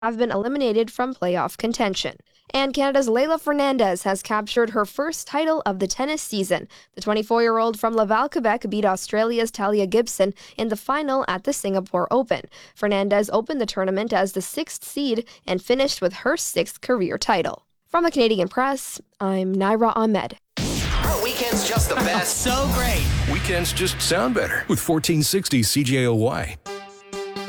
have been eliminated from playoff contention. And Canada's Leylah Fernandez has captured her first title of the tennis season. The 24-year-old from Laval, Quebec beat Australia's Talia Gibson in the final at the Singapore Open. Fernandez opened the tournament as the 6th seed and finished with her 6th career title. From the Canadian Press, I'm Naira Ahmed. Our weekend's just the best. So great. Weekends just sound better with 1460 CJOY.